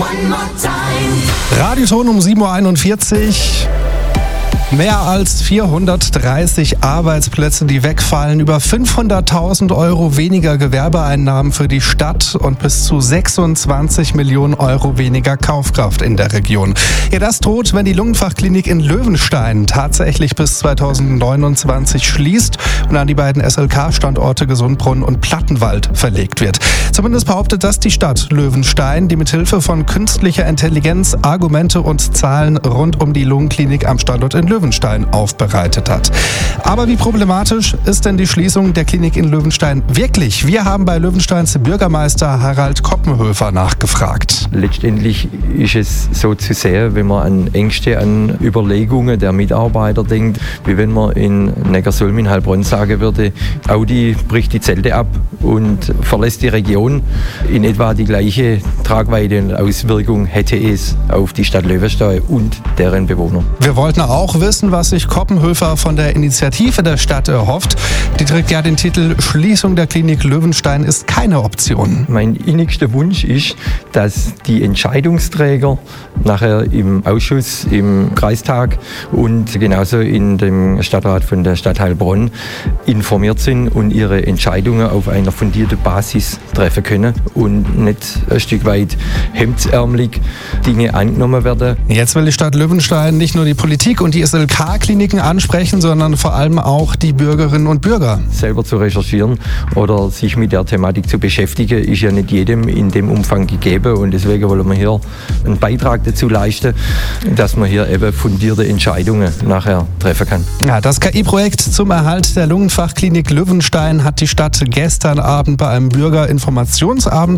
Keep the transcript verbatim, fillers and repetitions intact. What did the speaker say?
Radioton um sieben Uhr einundvierzig. Mehr als vierhundertdreißig Arbeitsplätze, die wegfallen, über fünfhunderttausend Euro weniger Gewerbeeinnahmen für die Stadt und bis zu sechsundzwanzig Millionen Euro weniger Kaufkraft in der Region. Ja, das droht, wenn die Lungenfachklinik in Löwenstein tatsächlich bis zweitausendneunundzwanzig schließt und an die beiden S L K-Standorte Gesundbrunnen und Plattenwald verlegt wird. Zumindest behauptet das die Stadt Löwenstein, die mithilfe von künstlicher Intelligenz Argumente und Zahlen rund um die Lungenklinik am Standort in Löwenstein Löwenstein aufbereitet hat. Aber wie problematisch ist denn die Schließung der Klinik in Löwenstein wirklich? Wir haben bei Löwensteins Bürgermeister Harald Koppenhöfer nachgefragt. Letztendlich ist es so zu sehen, wenn man an Ängste, an Überlegungen der Mitarbeiter denkt, wie wenn man in Neckarsulm in Heilbronn sagen würde, Audi bricht die Zelte ab und verlässt die Region. In etwa die gleiche Tragweite und Auswirkung hätte es auf die Stadt Löwenstein und deren Bewohner. Wir wollten auch wissen, was sich Koppenhöfer von der Initiative der Stadt erhofft. Die trägt ja den Titel Schließung der Klinik Löwenstein ist keine Option. Mein innigster Wunsch ist, dass die Entscheidungsträger nachher im Ausschuss, im Kreistag und genauso in dem Stadtrat von der Stadt Heilbronn informiert sind und ihre Entscheidungen auf einer fundierten Basis treffen können und nicht ein Stück weit hemdsärmelig Dinge angenommen werden. Jetzt will die Stadt Löwenstein nicht nur die Politik und die S L K-Kliniken ansprechen, sondern vor allem auch die Bürgerinnen und Bürger. Selber zu recherchieren oder sich mit der Thematik zu beschäftigen, ist ja nicht jedem in dem Umfang gegeben und deswegen wollen wir hier einen Beitrag dazu leisten, dass man hier eben fundierte Entscheidungen nachher treffen kann. Ja, das K I-Projekt zum Erhalt der Lungenfachklinik Löwenstein hat die Stadt gestern Abend bei einem Bürgerinformationsabend